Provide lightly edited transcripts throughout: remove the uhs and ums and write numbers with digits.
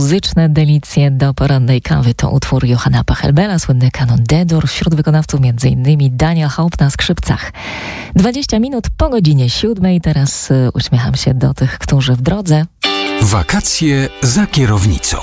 muzyczne delicje do porannej kawy. To utwór Johanna Pachelbela, słynny kanon D-dur. Wśród wykonawców m.in. Daniel Haupt na skrzypcach. 20 minut po godzinie 7. Teraz uśmiecham się do tych, którzy w drodze. Wakacje za kierownicą.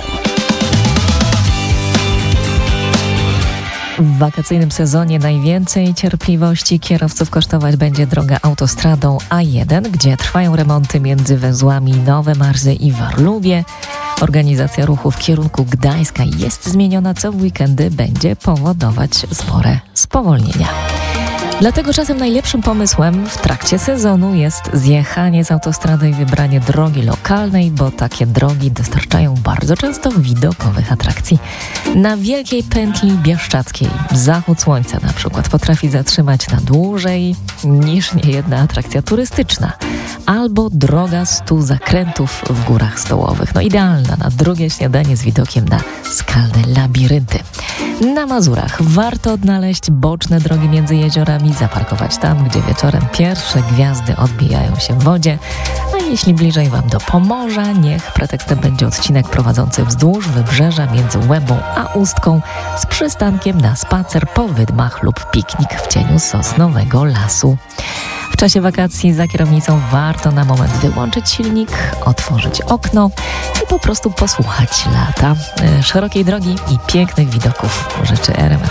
W wakacyjnym sezonie najwięcej cierpliwości kierowców kosztować będzie droga autostradą A1, gdzie trwają remonty między węzłami Nowe Marzy i Warlubie. Organizacja ruchu w kierunku Gdańska jest zmieniona, co w weekendy będzie powodować spore spowolnienia. Dlatego czasem najlepszym pomysłem w trakcie sezonu jest zjechanie z autostrady i wybranie drogi lokalnej, bo takie drogi dostarczają bardzo często widokowych atrakcji. Na wielkiej pętli bieszczackiej zachód słońca na przykład potrafi zatrzymać na dłużej niż niejedna atrakcja turystyczna. Albo droga 100 zakrętów w Górach Stołowych. No idealna na drugie śniadanie z widokiem na skalne labirynty. Na Mazurach warto odnaleźć boczne drogi między jeziorami, zaparkować tam, gdzie wieczorem pierwsze gwiazdy odbijają się w wodzie. A jeśli bliżej Wam do Pomorza, niech pretekstem będzie odcinek prowadzący wzdłuż wybrzeża między Łebą a Ustką z przystankiem na spacer po wydmach lub piknik w cieniu sosnowego lasu. W czasie wakacji za kierownicą warto na moment wyłączyć silnik, otworzyć okno i po prostu posłuchać lata, szerokiej drogi i pięknych widoków. Życzy RMF